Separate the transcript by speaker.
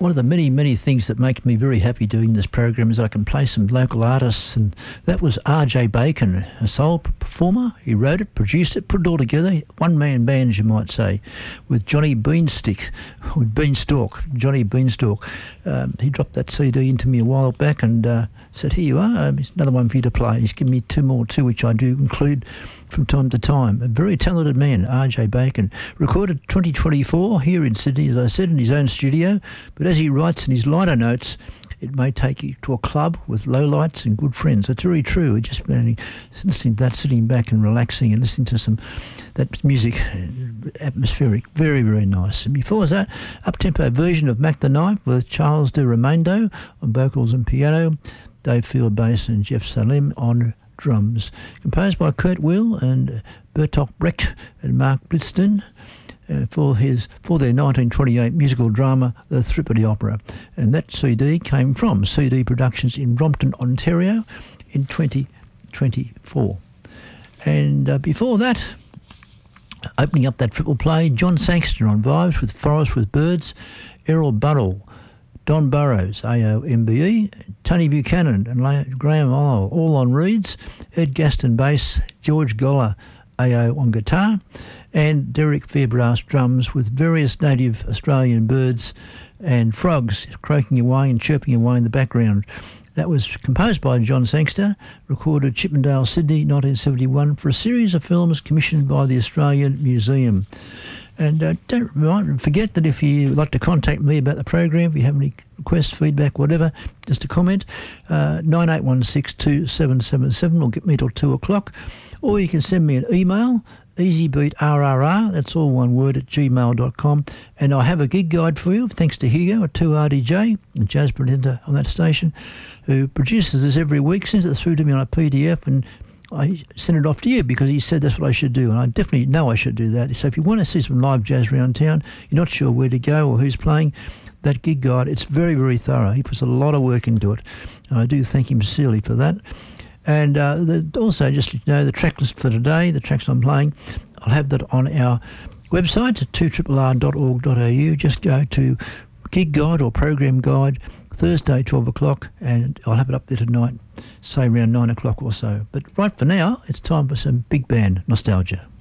Speaker 1: one of the many, many things that make me very happy doing this program is I can play some local artists, and that was R.J. Bacon, a soul performer. He wrote it, produced it, put it all together, one-man band, as you might say, with Johnny Beanstalk. Johnny Beanstalk. He dropped that CD into me a while back and said, here you are, it's another one for you to play. He's given me two more too, which I do include from time to time. A very talented man, R.J. Bacon. Recorded 2024 here in Sydney, as I said, in his own studio. But as he writes in his liner notes, it may take you to a club with low lights and good friends. It's very true. It's just been listening to that, sitting back and relaxing and listening to that music, atmospheric, very, very nice. And before that, up-tempo version of Mac the Knife with Charles de Raimondo on vocals and piano, Dave Field bass and Jeff Salim on drums. Composed by Kurt Will and Bertolt Brecht and Mark Blitzstein for their 1928 musical drama, The Thripedy Opera. And that CD came from CD Productions in Brompton, Ontario in 2024. And before that, opening up that triple play, John Sangster on vibes with Forest with Birds, Errol Burrell, Don Burrows, AOMBE, Tony Buchanan and Graham Isle, all on reeds, Ed Gaston bass, George Goller, AO on guitar, and Derek Fairbrass drums with various native Australian birds and frogs croaking away and chirping away in the background. That was composed by John Sangster, recorded Chippendale, Sydney, 1971, for a series of films commissioned by the Australian Museum. And don't forget that if you would like to contact me about the program, if you have any requests, feedback, whatever, just a comment, 98162777 or get me till 2 o'clock. Or you can send me an email, easybeatrrr, that's all one word, at gmail.com. And I have a gig guide for you, thanks to Hugo at 2RDJ, a jazz presenter on that station, who produces this every week, sends it through to me on a PDF, and I sent it off to you because he said that's what I should do, and I definitely know I should do that. So if you want to see some live jazz around town, you're not sure where to go or who's playing, that gig guide, it's very, very thorough. He puts a lot of work into it, and I do thank him sincerely for that. And also, just to know the track list for today, the tracks I'm playing, I'll have that on our website at 2rrr.org.au. Just go to gig guide or program guide, Thursday 12 o'clock, and I'll have it up there tonight, say around 9 o'clock or so. But right for now, it's time for some big band nostalgia.